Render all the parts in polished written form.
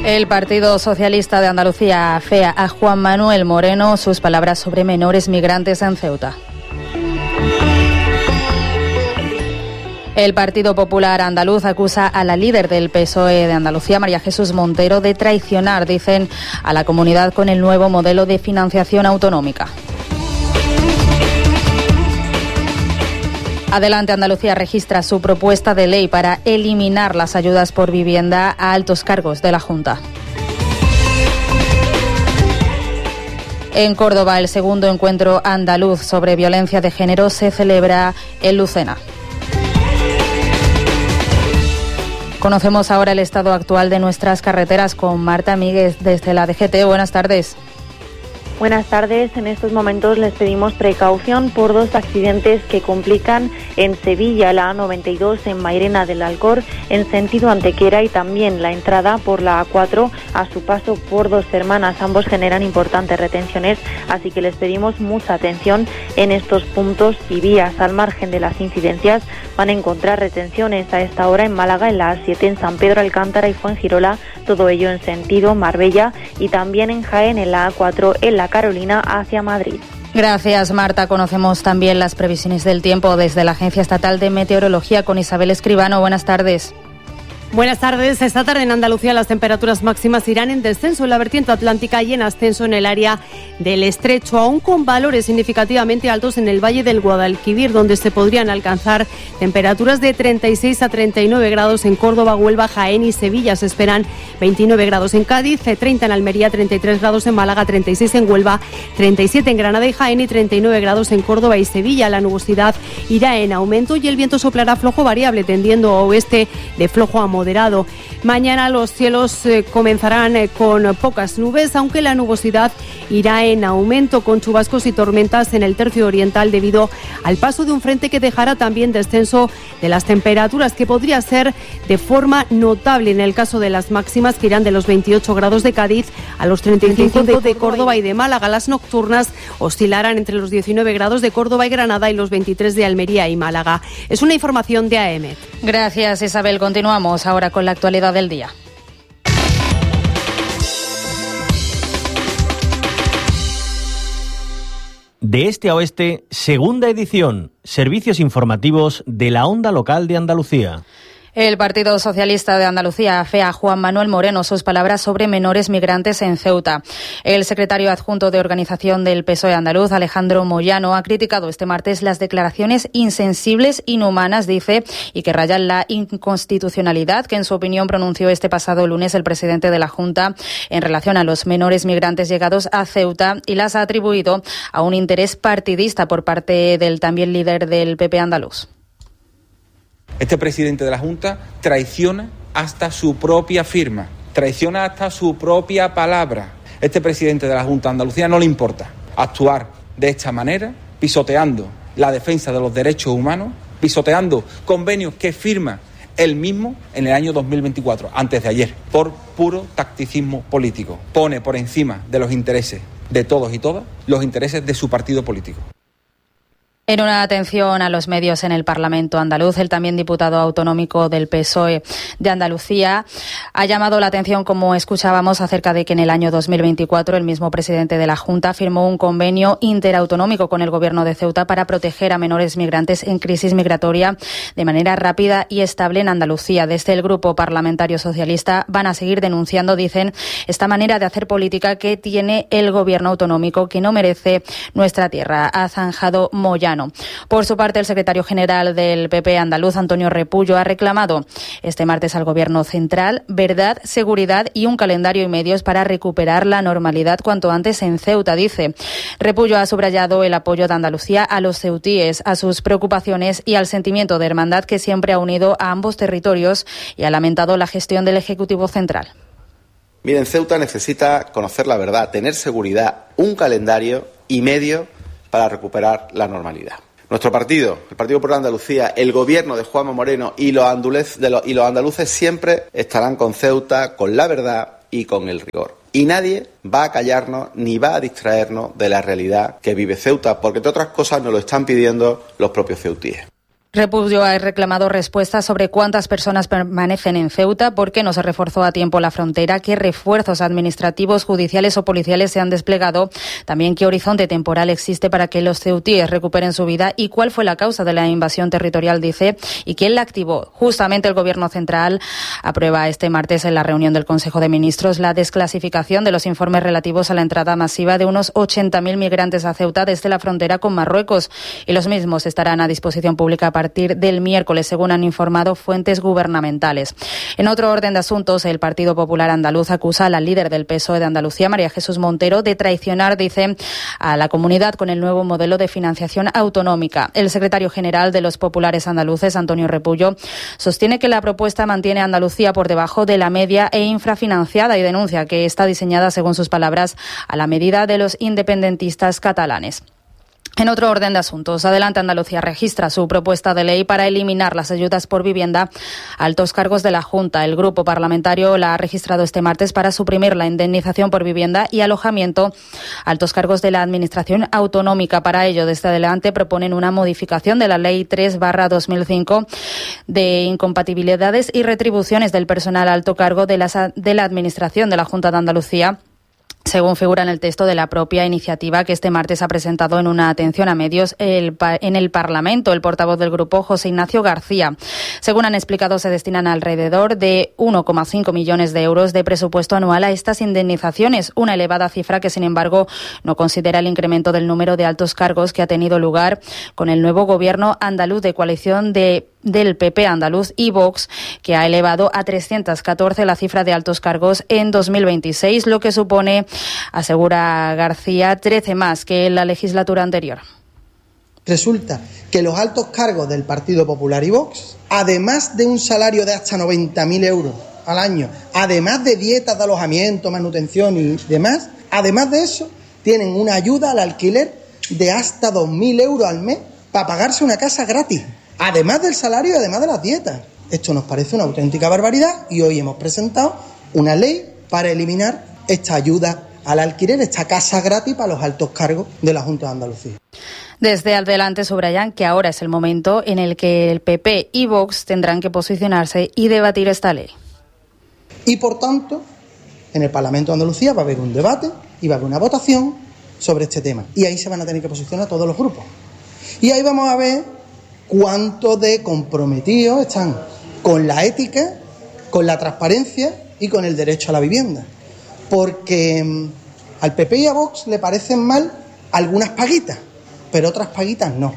El Partido Socialista de Andalucía afea a Juan Manuel Moreno sus palabras sobre menores migrantes en Ceuta. El Partido Popular Andaluz acusa a la líder del PSOE de Andalucía, María Jesús Montero, de traicionar, dicen, a la comunidad con el nuevo modelo de financiación autonómica. Adelante Andalucía registra su propuesta de ley para eliminar las ayudas por vivienda a altos cargos de la Junta. En Córdoba, el segundo encuentro andaluz sobre violencia de género se celebra en Lucena. Conocemos ahora el estado actual de nuestras carreteras con Marta Míguez desde la DGT. Buenas tardes. Buenas tardes. En estos momentos les pedimos precaución por dos accidentes que complican en Sevilla, la A92 en Mairena del Alcor en sentido Antequera y también la entrada por la A4 a su paso por Dos Hermanas. Ambos generan importantes retenciones, así que les pedimos mucha atención en estos puntos y vías. Al margen de las incidencias van a encontrar retenciones a esta hora en Málaga, en la A7 en San Pedro Alcántara y Fuengirola, todo ello en sentido Marbella, y también en Jaén en la A4 en la Carolina hacia Madrid. Gracias, Marta. Conocemos también las previsiones del tiempo desde la Agencia Estatal de Meteorología con Isabel Escribano. Buenas tardes. Buenas tardes. Esta tarde en Andalucía las temperaturas máximas irán en descenso en la vertiente atlántica y en ascenso en el área del Estrecho, aún con valores significativamente altos en el Valle del Guadalquivir, donde se podrían alcanzar temperaturas de 36 a 39 grados en Córdoba, Huelva, Jaén y Sevilla. Se esperan 29 grados en Cádiz, 30 en Almería, 33 grados en Málaga, 36 en Huelva, 37 en Granada y Jaén y 39 grados en Córdoba y Sevilla. La nubosidad irá en aumento y el viento soplará flojo variable, tendiendo a oeste de flojo a moderado. Mañana los cielos comenzarán con pocas nubes, aunque la nubosidad irá en aumento con chubascos y tormentas en el tercio oriental debido al paso de un frente que dejará también descenso de las temperaturas, que podría ser de forma notable en el caso de las máximas, que irán de los 28 grados de Cádiz a los 35 de Córdoba y de Málaga. Las nocturnas oscilarán entre los 19 grados de Córdoba y Granada y los 23 de Almería y Málaga. Es una información de AEMET. Gracias, Isabel. Continuamos ahora con la actualidad del día. De este a oeste, segunda edición, servicios informativos de la Onda Local de Andalucía. El Partido Socialista de Andalucía afea a Juan Manuel Moreno sus palabras sobre menores migrantes en Ceuta. El secretario adjunto de organización del PSOE andaluz, Alejandro Moyano, ha criticado este martes las declaraciones insensibles, inhumanas, dice, y que rayan la inconstitucionalidad que en su opinión pronunció este pasado lunes el presidente de la Junta en relación a los menores migrantes llegados a Ceuta, y las ha atribuido a un interés partidista por parte del también líder del PP andaluz. Este presidente de la Junta traiciona hasta su propia firma, traiciona hasta su propia palabra. Este presidente de la Junta de Andalucía no le importa actuar de esta manera, pisoteando la defensa de los derechos humanos, pisoteando convenios que firma él mismo en el año 2024, antes de ayer, por puro tacticismo político. Pone por encima de los intereses de todos y todas los intereses de su partido político. En una atención a los medios en el Parlamento andaluz, el también diputado autonómico del PSOE de Andalucía ha llamado la atención, como escuchábamos, acerca de que en el año 2024 el mismo presidente de la Junta firmó un convenio interautonómico con el Gobierno de Ceuta para proteger a menores migrantes en crisis migratoria de manera rápida y estable en Andalucía. Desde el Grupo Parlamentario Socialista van a seguir denunciando, dicen, esta manera de hacer política que tiene el Gobierno autonómico, que no merece nuestra tierra, ha zanjado Moyano. Por su parte, el secretario general del PP andaluz, Antonio Repullo, ha reclamado este martes al Gobierno central verdad, seguridad y un calendario y medios para recuperar la normalidad cuanto antes en Ceuta, dice. Repullo ha subrayado el apoyo de Andalucía a los ceutíes, a sus preocupaciones y al sentimiento de hermandad que siempre ha unido a ambos territorios, y ha lamentado la gestión del Ejecutivo central. Miren, Ceuta necesita conocer la verdad, tener seguridad, un calendario y medios para recuperar la normalidad. Nuestro partido, el Partido Popular de Andalucía, el Gobierno de Juanma Moreno y los andaluces siempre estarán con Ceuta, con la verdad y con el rigor. Y nadie va a callarnos ni va a distraernos de la realidad que vive Ceuta, porque entre otras cosas nos lo están pidiendo los propios ceutíes. Repullo ha reclamado respuestas sobre cuántas personas permanecen en Ceuta, por qué no se reforzó a tiempo la frontera, qué refuerzos administrativos, judiciales o policiales se han desplegado, también qué horizonte temporal existe para que los ceutíes recuperen su vida y cuál fue la causa de la invasión territorial, dice, y quién la activó. Justamente el Gobierno central aprueba este martes en la reunión del Consejo de Ministros la desclasificación de los informes relativos a la entrada masiva de unos 80.000 migrantes a Ceuta desde la frontera con Marruecos, y los mismos estarán a disposición pública a partir del miércoles, según han informado fuentes gubernamentales. En otro orden de asuntos, el Partido Popular Andaluz acusa a la líder del PSOE de Andalucía, María Jesús Montero, de traicionar, dice, a la comunidad con el nuevo modelo de financiación autonómica. El secretario general de los populares andaluces, Antonio Repullo, sostiene que la propuesta mantiene a Andalucía por debajo de la media e infrafinanciada y denuncia que está diseñada, según sus palabras, a la medida de los independentistas catalanes. En otro orden de asuntos, Adelante Andalucía registra su propuesta de ley para eliminar las ayudas por vivienda a altos cargos de la Junta. El grupo parlamentario la ha registrado este martes para suprimir la indemnización por vivienda y alojamiento a altos cargos de la Administración Autonómica. Para ello, desde Adelante proponen una modificación de la Ley 3/2005 de incompatibilidades y retribuciones del personal a alto cargo de la Administración de la Junta de Andalucía, según figura en el texto de la propia iniciativa que este martes ha presentado en una atención a medios en el Parlamento el portavoz del grupo, José Ignacio García. Según han explicado, se destinan alrededor de 1,5 millones de euros de presupuesto anual a estas indemnizaciones, una elevada cifra que, sin embargo, no considera el incremento del número de altos cargos que ha tenido lugar con el nuevo gobierno andaluz de coalición del PP andaluz y Vox, que ha elevado a 314 la cifra de altos cargos en 2026, lo que supone, asegura García, 13 más que en la legislatura anterior. Resulta que los altos cargos del Partido Popular y Vox, además de un salario de hasta 90.000 euros al año, además de dietas de alojamiento, manutención y demás, además de eso, tienen una ayuda al alquiler de hasta 2.000 euros al mes para pagarse una casa gratis, además del salario y además de las dietas. Esto nos parece una auténtica barbaridad y hoy hemos presentado una ley para eliminar esta ayuda al alquiler, esta casa gratis para los altos cargos de la Junta de Andalucía. Desde Adelante subrayan que ahora es el momento en el que el PP y Vox tendrán que posicionarse y debatir esta ley. Y por tanto, en el Parlamento de Andalucía va a haber un debate y va a haber una votación sobre este tema. Y ahí se van a tener que posicionar todos los grupos. Y ahí vamos a ver cuánto de comprometidos están con la ética, con la transparencia y con el derecho a la vivienda. Porque al PP y a Vox le parecen mal algunas paguitas, pero otras paguitas no.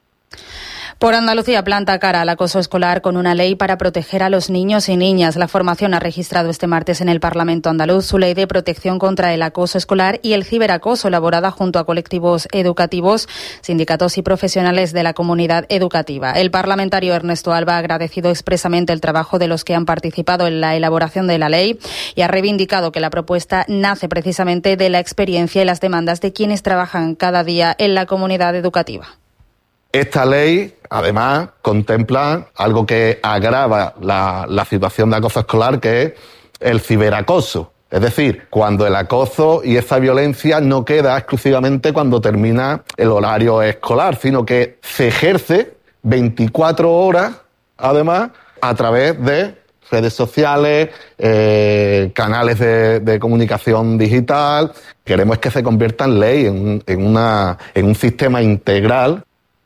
Por Andalucía planta cara al acoso escolar con una ley para proteger a los niños y niñas. La formación ha registrado este martes en el Parlamento andaluz su ley de protección contra el acoso escolar y el ciberacoso, elaborada junto a colectivos educativos, sindicatos y profesionales de la comunidad educativa. El parlamentario Ernesto Alba ha agradecido expresamente el trabajo de los que han participado en la elaboración de la ley y ha reivindicado que la propuesta nace precisamente de la experiencia y las demandas de quienes trabajan cada día en la comunidad educativa. Esta ley, además, contempla algo que agrava la situación de acoso escolar, que es el ciberacoso. Es decir, cuando el acoso y esa violencia no queda exclusivamente cuando termina el horario escolar, sino que se ejerce 24 horas, además, a través de redes sociales, canales de comunicación digital. Queremos que se convierta en ley, en un sistema integral.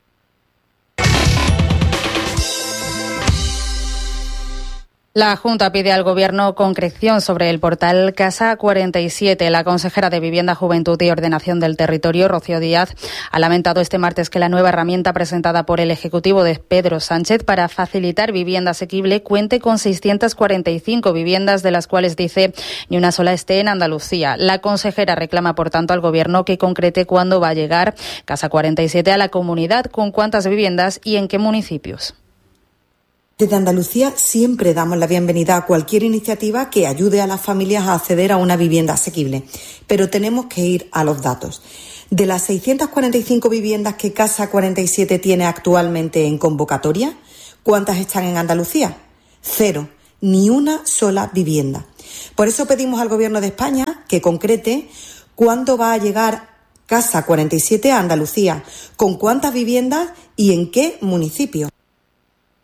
La Junta pide al Gobierno concreción sobre el portal Casa 47. La consejera de Vivienda, Juventud y Ordenación del Territorio, Rocío Díaz, ha lamentado este martes que la nueva herramienta presentada por el Ejecutivo de Pedro Sánchez para facilitar vivienda asequible cuente con 645 viviendas, de las cuales, dice, ni una sola esté en Andalucía. La consejera reclama, por tanto, al Gobierno que concrete cuándo va a llegar Casa 47 a la comunidad, con cuántas viviendas y en qué municipios. Desde Andalucía siempre damos la bienvenida a cualquier iniciativa que ayude a las familias a acceder a una vivienda asequible, pero tenemos que ir a los datos. De las 645 viviendas que Casa 47 tiene actualmente en convocatoria, ¿cuántas están en Andalucía? 0, ni una sola vivienda. Por eso pedimos al Gobierno de España que concrete cuándo va a llegar Casa 47 a Andalucía, con cuántas viviendas y en qué municipio.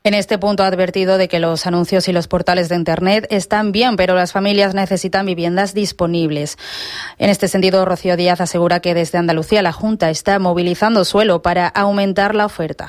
En este punto ha advertido de que los anuncios y los portales de Internet están bien, pero las familias necesitan viviendas disponibles. En este sentido, Rocío Díaz asegura que desde Andalucía la Junta está movilizando suelo para aumentar la oferta.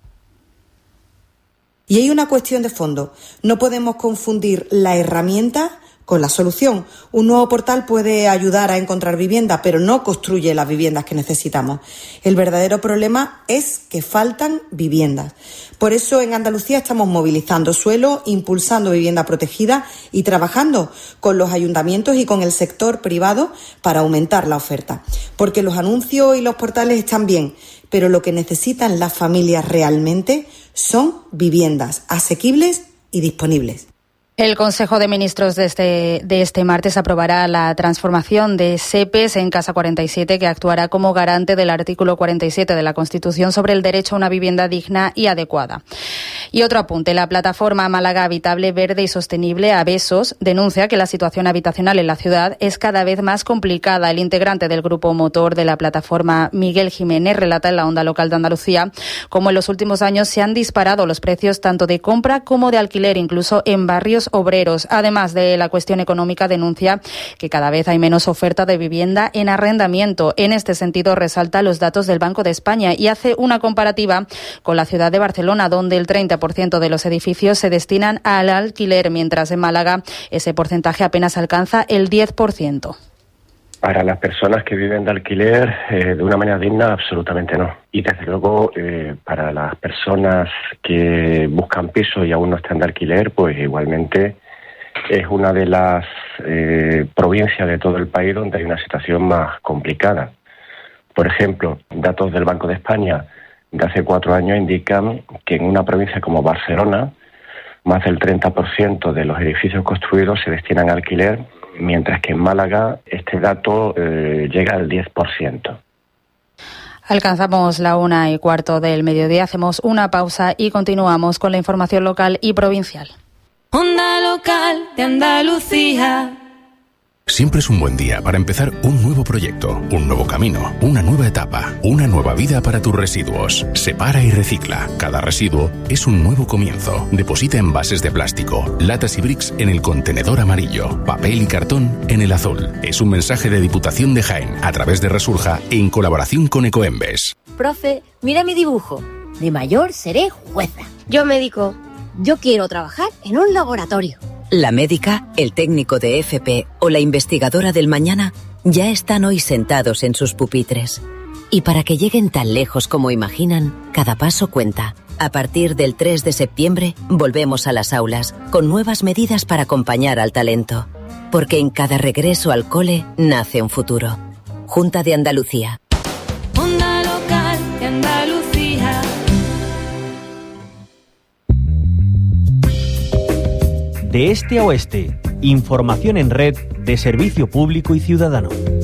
Y hay una cuestión de fondo. No podemos confundir la herramienta con la solución. Un nuevo portal puede ayudar a encontrar vivienda, pero no construye las viviendas que necesitamos. El verdadero problema es que faltan viviendas. Por eso en Andalucía estamos movilizando suelo, impulsando vivienda protegida y trabajando con los ayuntamientos y con el sector privado para aumentar la oferta. Porque los anuncios y los portales están bien, pero lo que necesitan las familias realmente son viviendas asequibles y disponibles. El Consejo de Ministros de este martes aprobará la transformación de SEPES en Casa 47, que actuará como garante del artículo 47 de la Constitución sobre el derecho a una vivienda digna y adecuada. Y otro apunte, la plataforma Málaga Habitable, Verde y Sostenible, AVESOS, denuncia que la situación habitacional en la ciudad es cada vez más complicada. El integrante del grupo motor de la plataforma, Miguel Jiménez, relata en la Onda Local de Andalucía cómo en los últimos años se han disparado los precios tanto de compra como de alquiler, incluso en barrios obreros. Además de la cuestión económica, denuncia que cada vez hay menos oferta de vivienda en arrendamiento. En este sentido, resalta los datos del Banco de España y hace una comparativa con la ciudad de Barcelona, donde el 30% de los edificios se destinan al alquiler, mientras en Málaga ese porcentaje apenas alcanza el 10%. Para las personas que viven de alquiler de una manera digna, absolutamente no. Y desde luego, para las personas que buscan piso y aún no están de alquiler, pues igualmente es una de las provincias de todo el país donde hay una situación más complicada. Por ejemplo, datos del Banco de España de hace 4 años indican que en una provincia como Barcelona, más del 30% de los edificios construidos se destinan a alquiler, mientras que en Málaga este dato llega al 10%. Alcanzamos la 1:15 del mediodía, hacemos una pausa y continuamos con la información local y provincial. Onda Local de Andalucía. Siempre es un buen día para empezar un nuevo proyecto, un nuevo camino, una nueva etapa, una nueva vida para tus residuos. Separa y recicla. Cada residuo es un nuevo comienzo. Deposita envases de plástico, latas y bricks en el contenedor amarillo, papel y cartón en el azul. Es un mensaje de Diputación de Jaén a través de Resurja en colaboración con Ecoembes. Profe, mira mi dibujo. De mayor seré jueza. Yo médico. Yo quiero trabajar en un laboratorio. La médica, el técnico de FP o la investigadora del mañana ya están hoy sentados en sus pupitres. Y para que lleguen tan lejos como imaginan, cada paso cuenta. A partir del 3 de septiembre volvemos a las aulas con nuevas medidas para acompañar al talento. Porque en cada regreso al cole nace un futuro. Junta de Andalucía. Onda Local de Andalucía. De este a oeste, información en red de servicio público y ciudadano.